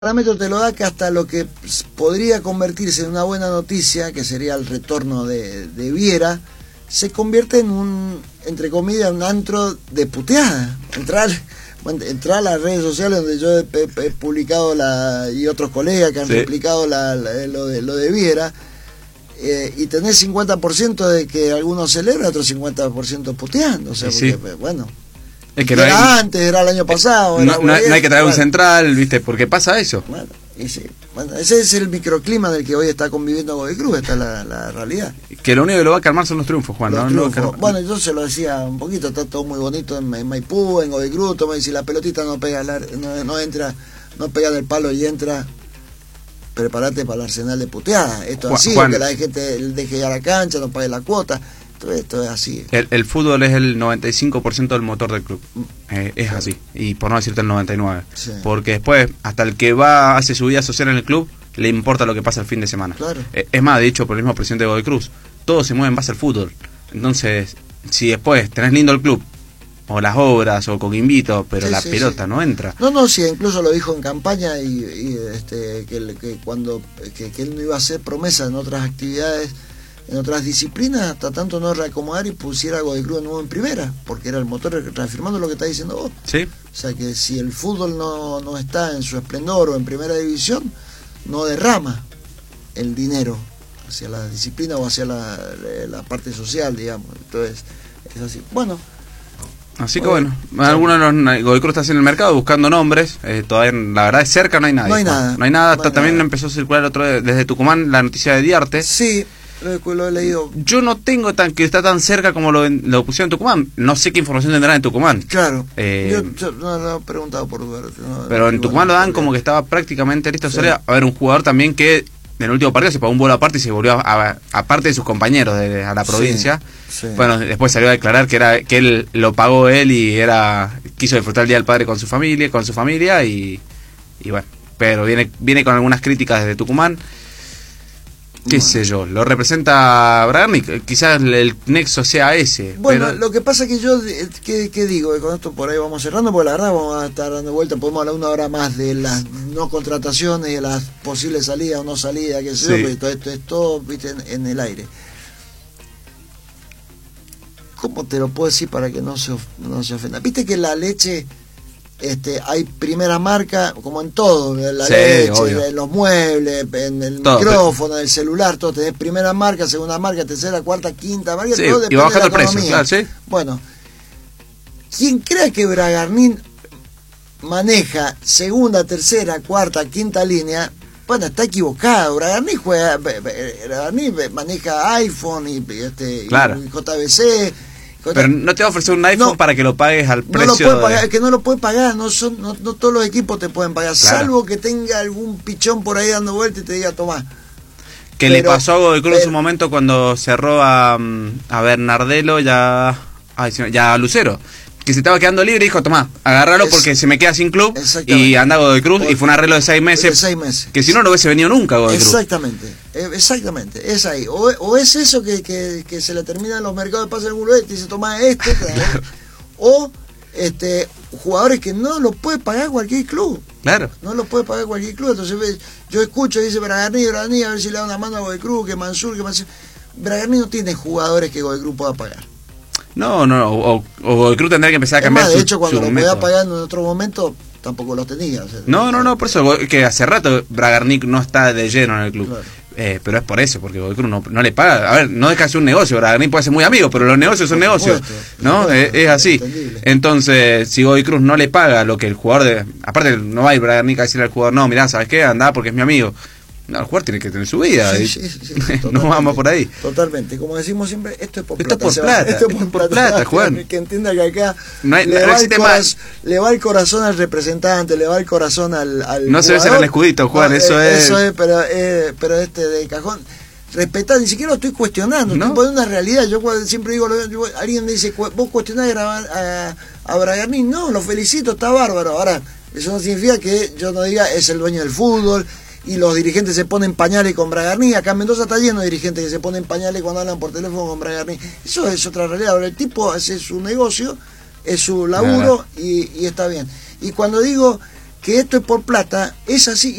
parámetro te lo da que hasta lo que podría convertirse en una buena noticia, que sería el retorno de Viera, se convierte en un, entre comillas, un antro de puteada. Entrar a las redes sociales donde yo he publicado y otros colegas que han replicado lo de Viera, y tenés 50% de que algunos celebran, otros 50% puteando. O sea, porque, bueno, es que era antes, era el año pasado. No hay que traer un central, ¿viste? Porque pasa eso. Bueno, ese es el microclima del que hoy está conviviendo Godoy Cruz, esta es la realidad. Que lo único que lo va a calmar son los triunfos, Juan. Bueno, yo se lo decía un poquito, está todo muy bonito en Maipú, en Godoy Cruz, si la pelotita no pega, no entra, no pega en el palo y entra, prepárate para el arsenal de puteada. Esto es así, que la gente deje ir a la cancha, no pague la cuota. Esto es así. El fútbol es el 95% del motor del club. Es así. Y por no decirte el 99%. Sí. Porque después, hasta el que hace su vida social en el club, le importa lo que pasa el fin de semana. Claro. Es más, dicho por el mismo presidente de Godoy Cruz, todo se mueve en base al fútbol. Entonces, si después tenés lindo el club, o las obras, o con invito, pero la pelota no entra. No, sí, incluso lo dijo en campaña que él no iba a hacer promesas en otras actividades, en otras disciplinas, hasta tanto no reacomodar y pusiera a Godoy Cruz de nuevo en primera, porque era el motor, reafirmando lo que está diciendo vos. Sí. O sea que si el fútbol no está en su esplendor o en primera división, no derrama el dinero hacia la disciplina o hacia la parte social, digamos. Entonces, es así. Bueno. Así que bueno, algunos de los Godoy Cruz está en el mercado buscando nombres, todavía la verdad es cerca, no hay nadie. No hay nada. También empezó a circular desde Tucumán la noticia de Diarte. Sí. Lo he leído. Yo no tengo que está tan cerca como lo pusieron en Tucumán. No sé qué información tendrán en Tucumán. Claro. Yo no he preguntado por duda. Pero en Tucumán lo dan como que estaba prácticamente listo. Sí. A ver, un jugador también que en el último partido se pagó un vuelo aparte y se volvió aparte de sus compañeros a la provincia. Sí. Bueno, después salió a declarar que él lo pagó él y quiso disfrutar el Día del Padre con su familia y bueno. Pero viene con algunas críticas desde Tucumán. Qué sé yo, lo representa Bragarnik, quizás el nexo sea ese. Bueno, pero lo que pasa que yo, ¿qué digo? Con esto por ahí vamos cerrando, porque la verdad vamos a estar dando vuelta, podemos hablar una hora más de las no contrataciones y de las posibles salidas o no salidas, qué sé yo, pero todo esto es todo, viste, en el aire. ¿Cómo te lo puedo decir para que no se ofenda? Viste que la leche... hay primera marca, como en todo, la leche, en los muebles, en el micrófono, en el celular, todo, tenés primera marca, segunda marca, tercera, cuarta, quinta marca, todo depende y va bajando de la el precio, claro, Bueno, quien crea que Bragarnik maneja segunda, tercera, cuarta, quinta línea, bueno, está equivocado. Bragarnik maneja iPhone y JBC. Pero no te va a ofrecer un iPhone para que lo pagues al precio. No lo puede pagar, que no lo puede pagar, no todos los equipos te pueden pagar, salvo que tenga algún pichón por ahí dando vuelta y te diga, tomá. Le pasó a Godoy Cruz en su momento cuando cerró a Bernardelo y a Lucero, que se estaba quedando libre y dijo, tomá, agárralo porque se me queda sin club y anda a Godoy Cruz, y fue un arreglo de 6 meses. Que si no hubiese venido nunca a Godoy Cruz. Exactamente, es ahí. O es eso que se le termina en los mercados de pase del culo y dice, tomá claro. O jugadores que no lo puede pagar cualquier club. Claro. No lo puede pagar cualquier club. Entonces yo escucho, dice Bragarnik, a ver si le da una mano a Godoy Cruz, que Mansur. Bragarnik no tiene jugadores que Godoy Cruz pueda pagar. No, o Godoy Cruz tendría que empezar a cambiar. De hecho, cuando lo podía pagar en otro momento, tampoco los tenía. O sea, no, por eso que hace rato Bragarnik no está de lleno en el club. Claro. Pero es por eso, porque Godoy Cruz no le paga. A ver, no deja de ser un negocio. Bragarnik puede ser muy amigo, pero los negocios son negocios, ¿no? Es así. Entendible. Entonces, si Godoy Cruz no le paga lo que el jugador aparte, no va a ir Bragarnik a decirle al jugador, no, mirá, ¿sabes qué? Andá porque es mi amigo. No, el jugador tiene que tener su vida. Sí, no vamos por ahí. Totalmente. Como decimos siempre, esto es por plata. Esto es por plata, Juan. Que entienda que acá le va el corazón al representante, le va el corazón al no jugador. Se ve en el escudito, Juan, eso es, pero de cajón. Respetar, ni siquiera lo estoy cuestionando, ¿no? Estoy poniendo una realidad. Yo siempre digo, alguien me dice, vos cuestionás a Bragarnik, no, lo felicito, está bárbaro. Ahora, eso no significa que yo no diga, es el dueño del fútbol, y los dirigentes se ponen pañales con Bragarnik. Acá en Mendoza está lleno de dirigentes que se ponen pañales cuando hablan por teléfono con Bragarnik. Eso es otra realidad. Ahora, el tipo hace su negocio, es su laburo y está bien. Y cuando digo que esto es por plata, es así.